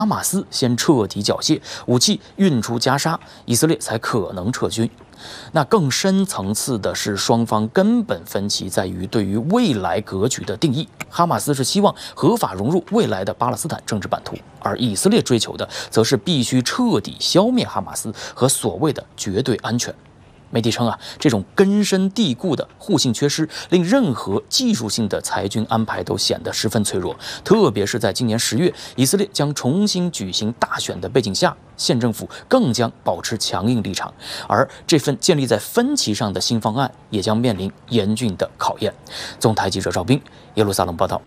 哈马斯先彻底缴械，武器运出加沙，以色列才可能撤军。那更深层次的是，双方根本分歧在于对于未来格局的定义。哈马斯是希望合法融入未来的巴勒斯坦政治版图，而以色列追求的则是必须彻底消灭哈马斯和所谓的绝对安全。媒体称这种根深蒂固的互信缺失，令任何技术性的裁军安排都显得十分脆弱。特别是在今年10月，以色列将重新举行大选的背景下，县政府更将保持强硬立场，而这份建立在分歧上的新方案也将面临严峻的考验。总台记者赵斌，耶路撒冷报道。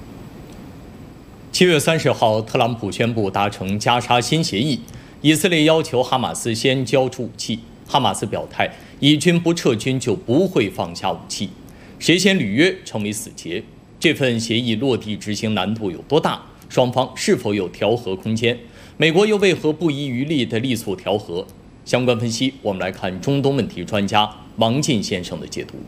7月30号，特朗普宣布达成加沙新协议，以色列要求哈马斯先交出武器。哈马斯表态，以军不撤军就不会放下武器，谁先履约成为死结。这份协议落地执行难度有多大？双方是否有调和空间？美国又为何不遗余力地力促调和？相关分析，我们来看中东问题专家王进先生的解读。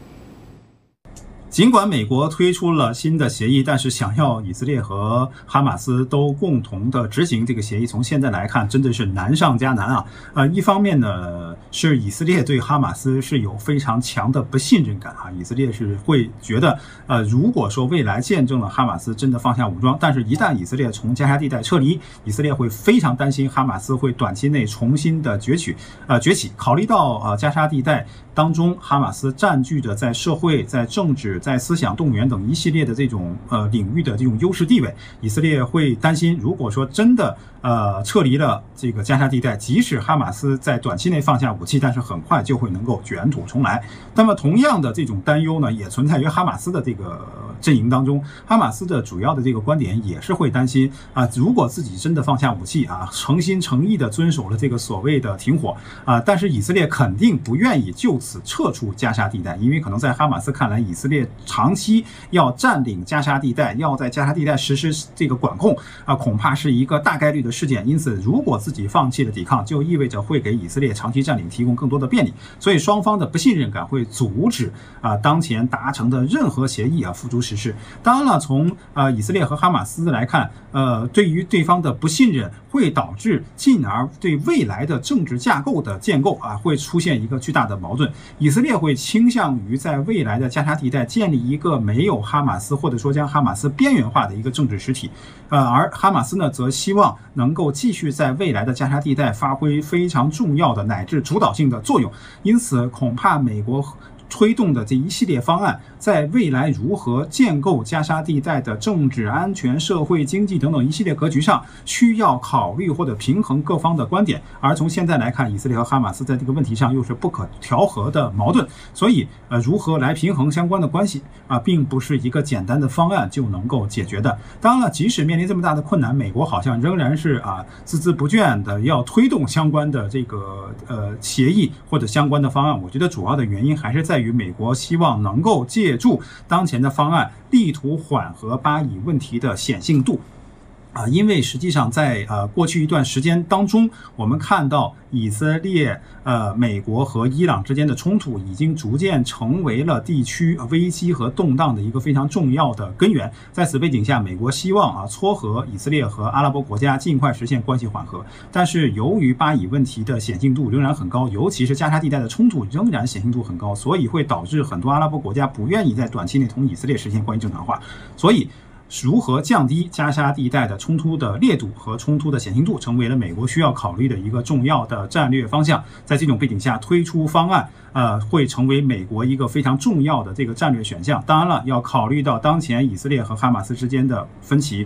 尽管美国推出了新的协议，但是想要以色列和哈马斯都共同的执行这个协议，从现在来看真的是难上加难啊！一方面呢，是以色列对哈马斯是有非常强的不信任感啊，以色列是会觉得如果说未来见证了哈马斯真的放下武装，但是一旦以色列从加沙地带撤离，以色列会非常担心哈马斯会短期内重新的崛起。考虑到加沙地带当中哈马斯占据着在社会、在政治、在思想动员等一系列的这种领域的这种优势地位，以色列会担心，如果说真的撤离了这个加沙地带，即使哈马斯在短期内放下武器，但是很快就会能够卷土重来。那么同样的这种担忧呢，也存在于哈马斯的这个阵营当中。哈马斯的主要的这个观点也是会担心如果自己真的放下武器诚心诚意的遵守了这个所谓的停火但是以色列肯定不愿意就此撤出加沙地带，因为可能在哈马斯看来，以色列长期要占领加沙地带，要在加沙地带实施这个管控恐怕是一个大概率的事件。因此，如果自己放弃了抵抗，就意味着会给以色列长期占领提供更多的便利。所以双方的不信任感会阻止当前达成的任何协议付诸实施。当然了，从以色列和哈马斯来看，对于对方的不信任会导致进而对未来的政治架构的建构会出现一个巨大的矛盾。以色列会倾向于在未来的加沙地带建立一个没有哈马斯或者说将哈马斯边缘化的一个政治实体，而哈马斯呢则希望能够继续在未来的加沙地带发挥非常重要的乃至主导性的作用。因此，恐怕美国推动的这一系列方案，在未来如何建构加沙地带的政治、安全、社会、经济等等一系列格局上，需要考虑或者平衡各方的观点。而从现在来看，以色列和哈马斯在这个问题上又是不可调和的矛盾，所以如何来平衡相关的关系并不是一个简单的方案就能够解决的。当然了，即使面临这么大的困难，美国好像仍然是孜孜不倦的要推动相关的这个协议或者相关的方案。我觉得主要的原因还是在于美国希望能够借助当前的方案，力图缓和巴以问题的显性度。因为实际上在过去一段时间当中，我们看到以色列、美国和伊朗之间的冲突已经逐渐成为了地区危机和动荡的一个非常重要的根源。在此背景下，美国希望撮合以色列和阿拉伯国家尽快实现关系缓和。但是由于巴以问题的显性度仍然很高，尤其是加沙地带的冲突仍然显性度很高，所以会导致很多阿拉伯国家不愿意在短期内同以色列实现关系正常化。所以如何降低加沙地带的冲突的烈度和冲突的显性度，成为了美国需要考虑的一个重要的战略方向。在这种背景下推出方案，会成为美国一个非常重要的这个战略选项。当然了，要考虑到当前以色列和哈马斯之间的分歧。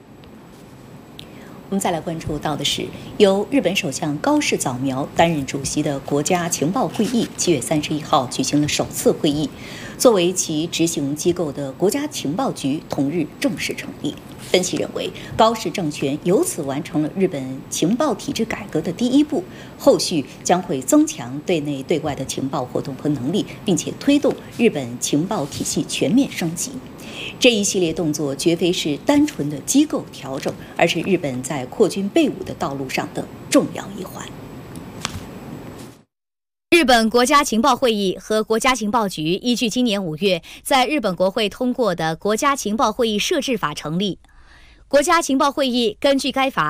我们再来关注到的是，由日本首相高市早苗担任主席的国家情报会议7月31号举行了首次会议。作为其执行机构的国家情报局同日正式成立。分析认为，高市政权由此完成了日本情报体制改革的第一步，后续将会增强对内对外的情报活动和能力，并且推动日本情报体系全面升级。这一系列动作绝非是单纯的机构调整，而是日本在扩军备武的道路上的重要一环。 日本国家情报会议和国家情报局依据今年5月在日本国会通过的国家情报会议设置法成立。国家情报会议根据该法